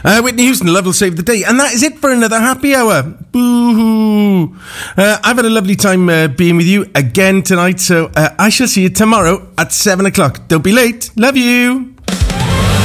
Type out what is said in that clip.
Whitney Houston, Love Will Save the Day. And that is it for another happy hour. Boo-hoo. I've had a lovely time being with you again tonight, so I shall see you tomorrow at 7 o'clock. Don't be late. Love you.